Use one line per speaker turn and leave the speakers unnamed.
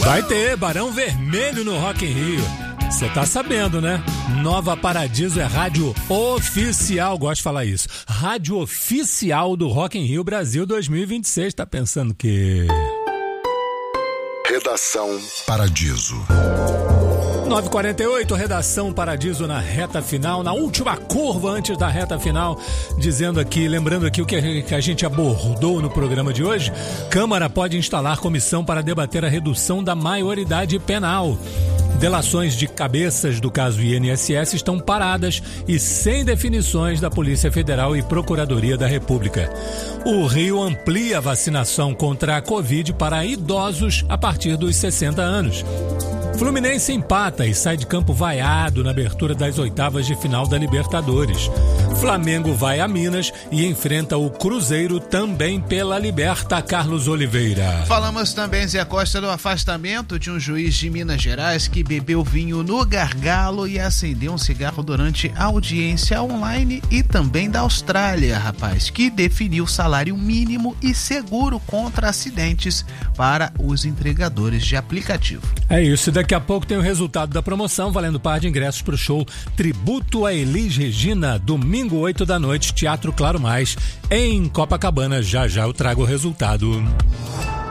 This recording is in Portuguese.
Vai ter Barão Vermelho no Rock in Rio. Você tá sabendo, né? Nova Paradiso é rádio oficial, gosto de falar isso. Rádio oficial do Rock in Rio Brasil 2026. Tá pensando que...
Redação Paradiso.
9h48, Redação Paradiso na reta final, na última curva antes da reta final, dizendo aqui, lembrando aqui o que a gente abordou no programa de hoje. Câmara pode instalar comissão para debater a redução da maioridade penal. Delações de cabeças do caso INSS estão paradas e sem definições da Polícia Federal e Procuradoria da República. O Rio amplia a vacinação contra a Covid para idosos a partir dos 60 anos. Fluminense empata e sai de campo vaiado na abertura das oitavas de final da Libertadores. Flamengo vai a Minas e enfrenta o Cruzeiro também pela Liberta. Carlos Oliveira.
Falamos também, Zé Costa, do afastamento de um juiz de Minas Gerais que bebeu vinho no gargalo e acendeu um cigarro durante a audiência online, e também da Austrália, rapaz, que definiu salário mínimo e seguro contra acidentes para os entregadores de aplicativo.
É isso, e daqui a pouco tem o resultado da promoção, valendo par de ingressos para o show Tributo a Elis Regina, domingo 8 da noite, Teatro Claro Mais, em Copacabana. Já já eu trago o resultado.